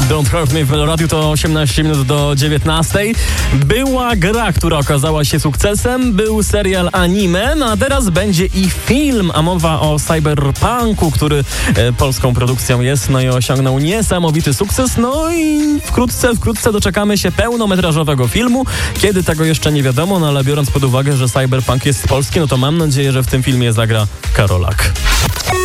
Don't Hurt Me w Radiu, to 18 minut do 19. Była gra, która okazała się sukcesem, był serial anime, no a teraz będzie i film, a mowa o Cyberpunku, który polską produkcją jest, no i osiągnął niesamowity sukces, no i wkrótce doczekamy się pełnometrażowego filmu. Kiedy tego jeszcze nie wiadomo, no ale biorąc pod uwagę, że Cyberpunk jest polski, no to mam nadzieję, że w tym filmie zagra Karolak.